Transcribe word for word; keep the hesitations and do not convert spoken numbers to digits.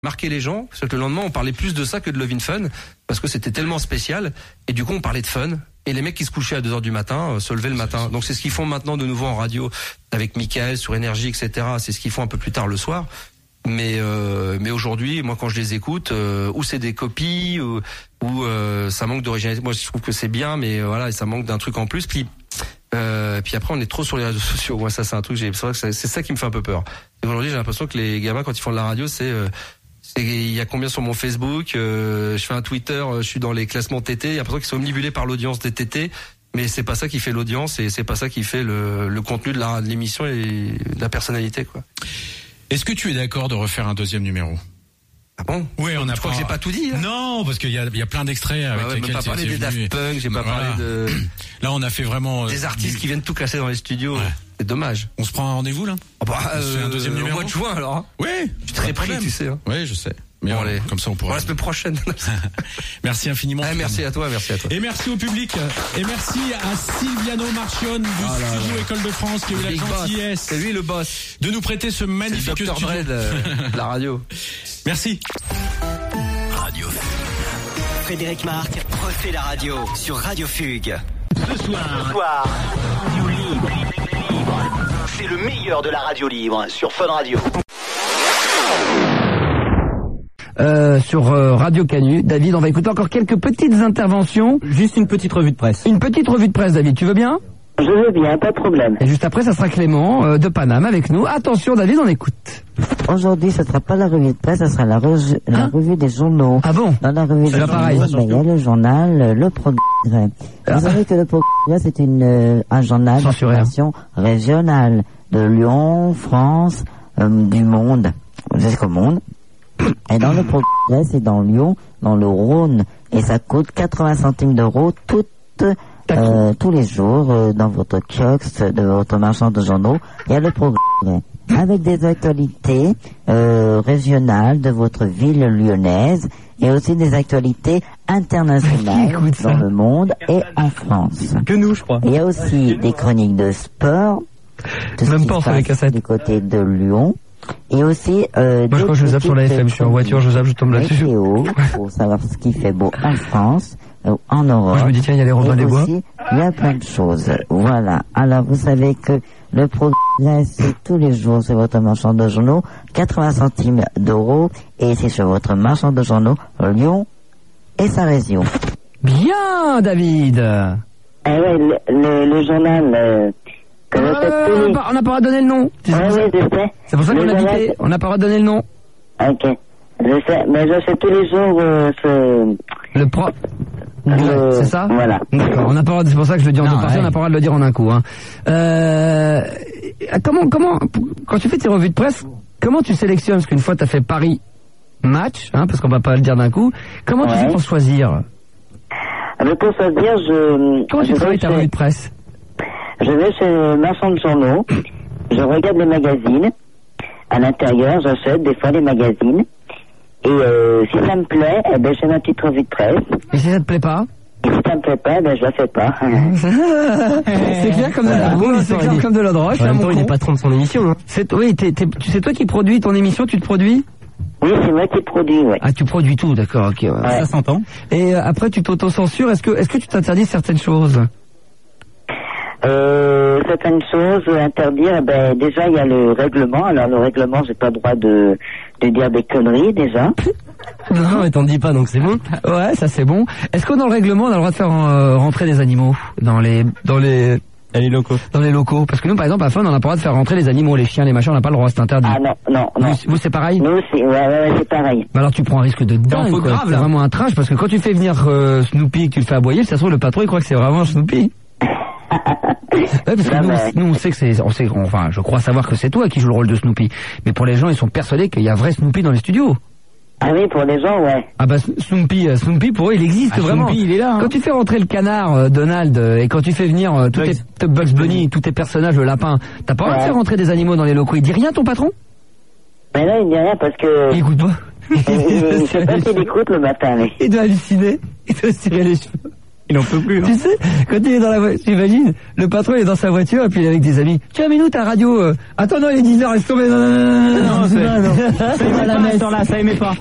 marqué les gens, parce que le lendemain, on parlait plus de ça que de Love in Fun, parce que c'était tellement spécial, et du coup, on parlait de fun. Et les mecs qui se couchaient à deux heures du matin, euh, se levaient le matin. Donc c'est ce qu'ils font maintenant de nouveau en radio, avec Mickaël, sur Énergie, et cetera. C'est ce qu'ils font un peu plus tard le soir. Mais euh, mais aujourd'hui, moi quand je les écoute, euh, ou c'est des copies, ou, ou euh, ça manque d'originalité. Moi je trouve que c'est bien, mais euh, voilà, ça manque d'un truc en plus. Puis euh, puis après on est trop sur les réseaux sociaux. Moi ça c'est un truc, j'ai, c'est vrai que c'est, c'est ça qui me fait un peu peur. Et aujourd'hui j'ai l'impression que les gamins quand ils font de la radio, c'est euh, c'est il y a combien sur mon Facebook, euh, je fais un Twitter, je suis dans les classements T T. Il y a l'impression qu'ils sont omnibulés par l'audience des T T. Mais c'est pas ça qui fait l'audience et c'est pas ça qui fait le, le contenu de, la, de l'émission et de la personnalité, quoi. Est-ce que tu es d'accord de refaire un deuxième numéro? Ah bon? Oui, on a. Je crois que j'ai pas tout dit. Hein. Non, parce qu'il y a, il y a plein d'extraits avec bah ouais, lesquels j'ai pas parlé des Daft Punk, j'ai pas voilà. parlé de. Là, on a fait vraiment des artistes du... qui viennent tout casser dans les studios. Ouais. C'est dommage. On se prend un rendez-vous là? Oh bah, on se fait un deuxième euh, numéro au mois de juin alors. Hein. Oui. Je suis très pris, tu sais. Hein. Oui, je sais. Mais bon, on, allez. Comme ça, on pourra. Pour la semaine prochaine. Merci infiniment. Ah, merci à toi, merci à toi. Et merci au public. Et merci à Silviano Marchione du ah là studio là. École de France qui a eu la gentillesse. C'est lui le boss. De nous prêter ce magnifique c'est le studio. Dre de la radio. Merci. Radio Frédéric Marc refait la radio sur Radio Fugue. Ce soir, Ce soir Radio Libre. C'est le meilleur de la radio libre sur Fun Radio. Euh, sur euh, Radio Canu. David, on va écouter encore quelques petites interventions. Juste une petite revue de presse. Une petite revue de presse, David, tu veux bien? Je veux bien, pas de problème. Et juste après, ça sera Clément euh, de Paname avec nous. Attention, David, on écoute. Aujourd'hui, ce ne sera pas la revue de presse, ce sera la, re- la hein revue des journaux. Ah bon? Dans la revue c'est des pareil. journaux, il y a le journal Le Progrès. Ah. Vous savez que Le Progrès, c'est une, euh, un journal d'information régionale de Lyon, France, euh, du monde, jusqu'au monde. Et dans Le Progrès, c'est dans Lyon, dans le Rhône. Et ça coûte quatre-vingts centimes d'euros toutes, euh, tous les jours, euh, dans votre kiosque, de votre marchand de journaux. Il y a Le Progrès. Avec des actualités, euh, régionales de votre ville lyonnaise. Et aussi des actualités internationales dans le monde et en France. Que nous, je crois. Il y a aussi des chroniques de sport. De Même pas sur les cassettes. Du côté de Lyon. Et aussi, euh, moi, quand je zappe sur la F M, je suis en voiture, je zappe, je tombe là-dessus. Météo, pour savoir ce qui fait beau en France, euh, en Europe. Moi, je me dis, tiens, il y a les Robins des Bois. Il y a plein de choses. Voilà. Alors, vous savez que Le Progrès, c'est tous les jours sur votre marchand de journaux, quatre-vingts centimes d'euros, et c'est sur votre marchand de journaux, Lyon et sa région. Bien, David. Eh ouais, le, le, le journal, euh, Euh, on n'a pas le droit de donner le nom. C'est, oui, oui, je sais. C'est pour ça qu'on a bipé. On n'a pas le droit de donner le nom. Ok. Je sais, mais je sais tous les jours euh, ce... Le pro... Le... C'est ça? Voilà. D'accord. On n'a pas le droit, c'est pour ça que je le dis en deux parties, on n'a pas le droit de le dire en un coup. Hein. Euh, comment, comment, quand tu fais tes revues de presse, comment tu sélectionnes? Parce qu'une fois, tu as fait Paris match, hein, parce qu'on va pas le dire d'un coup. Comment ouais. tu fais pour choisir? Alors, pour choisir, je... Comment tu travailles ta revue de presse? Je vais chez le marchand de journaux, je regarde les magazines, à l'intérieur, j'achète des fois les magazines, et euh, si ça me plaît, eh ben, je fais ma petite revue de presse. Et si ça te plaît pas? Et si ça me plaît pas, ben, je la fais pas. C'est clair comme de la drogue, c'est clair comme de la drogue. En même temps, il est patron de son émission. Hein. C'est, oui, t'es, t'es, c'est toi qui produis ton émission, tu te produis? Oui, c'est moi qui produis, oui. Ah, tu produis tout, d'accord, ok. Ouais. Ouais. Ça s'entend. Et euh, après, tu t'auto-censures, est-ce que, est-ce que tu t'interdis certaines choses? Euh, certaines choses à interdire, ben déjà il y a le règlement. Alors le règlement, j'ai pas le droit de, de dire des conneries déjà. Non, mais t'en dis pas, donc c'est bon. Ouais, ça c'est bon. Est-ce que dans le règlement, on a le droit de faire euh, rentrer des animaux dans les dans les les locaux dans les locaux? Parce que nous, par exemple, à Fun, on n'a pas le droit de faire rentrer les animaux, les chiens, les machins, on n'a pas le droit, c'est interdit. Ah non, non, non. Vous, vous c'est pareil? Nous, c'est, ouais, ouais, ouais, c'est pareil. Bah alors tu prends un risque de dingue, quoi. Grave, c'est vraiment un trash, parce que quand tu fais venir euh, Snoopy et que tu le fais aboyer, ça se trouve le patron il croit que c'est vraiment Snoopy. Ouais, parce que non, nous, mais... nous on sait que c'est, on sait, enfin, je crois savoir que c'est toi qui joue le rôle de Snoopy. Mais pour les gens, ils sont persuadés qu'il y a vrai Snoopy dans les studios. Ah oui, pour les gens, ouais. Ah bah Snoopy, Snoopy pour eux, il existe ah, vraiment. Snoopy, il est là. Hein. Quand tu fais rentrer le canard, euh, Donald, euh, et quand tu fais venir euh, tous Bugs. tes Bugs Bunny, tous tes personnages, le lapin, t'as pas le droit de faire rentrer des animaux dans les locaux. Il dit rien ton patron? Mais là, il dit rien parce que. Il écoute pas. Je sais pas s'il écoute le matin, mais. Il doit halluciner. Il doit se tirer les cheveux. Il en peut plus. Hein. Tu sais, quand il est dans la voiture, t'imagines, le patron est dans sa voiture et puis il est avec des amis. Tiens, mais nous, ta radio. Euh... Attends, non, il est dix heures, laisse tomber. Non, non, non, non, non, non, non, non, non, non, non, non, non, non, non, non, non, Ça aimait pas, ça aimait pas.